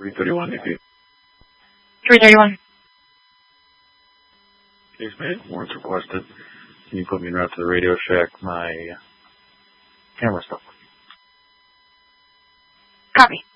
331 AP. 331. Case made. Warrants requested. Can you put me in route to the Radio Shack? My camera stuff. Copy.